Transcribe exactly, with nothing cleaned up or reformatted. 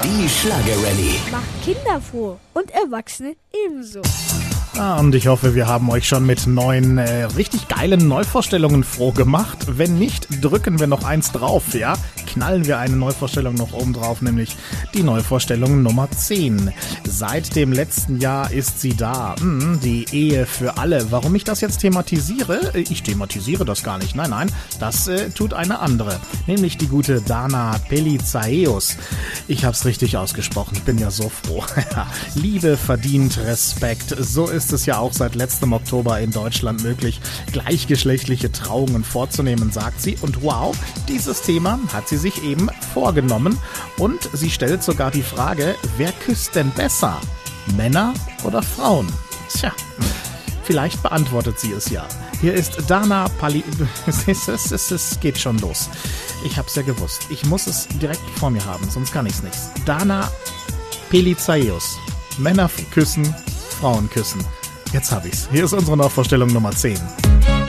Die Schlager-Rallye. Macht Kinder froh und Erwachsene ebenso. Ah, und ich hoffe, wir haben euch schon mit neuen, äh, richtig geilen Neuvorstellungen froh gemacht. Wenn nicht, drücken wir noch eins drauf, ja? Knallen wir eine Neuvorstellung noch oben drauf, nämlich die Neuvorstellung Nummer zehn. Seit dem letzten Jahr ist sie da. Hm, die Ehe für alle. Warum ich das jetzt thematisiere? Ich thematisiere das gar nicht. Nein, nein, das äh, tut eine andere. Nämlich die gute Dana Pelizaeus. Ich hab's richtig ausgesprochen. Ich bin ja so froh. Liebe verdient Respekt. So ist es ja auch seit letztem Oktober in Deutschland möglich, gleichgeschlechtliche Trauungen vorzunehmen, sagt sie. Und wow, dieses Thema hat sie sich eben vorgenommen. Und sie stellt sogar die Frage, wer küsst denn besser? Männer oder Frauen? Tja, vielleicht beantwortet sie es ja. Hier ist Dana Pali... es, es, es geht schon los. Ich hab's ja gewusst. Ich muss es direkt vor mir haben, sonst kann ich's nicht. Dana Pelizaeus. Männer küssen, Frauen küssen. Jetzt hab ich's. Hier ist unsere Nachvorstellung Nummer zehn.